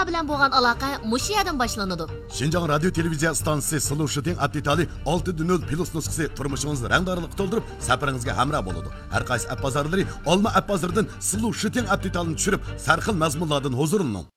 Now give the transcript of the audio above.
Xitoy bilan bo'lgan aloqa mushu yerdan boshlanadi. Şinjan radyo televiziya stansiyasi Solution aptitali 6.0 plus nusxasi turmushingizni rangdorlik to'ldirib, safaringizga hamroh bo'ladi. Har qaysi app bozorlari Olma app bozoridan Solution aptitalini tushirib, sarxil mazmunlardan huzurlaning.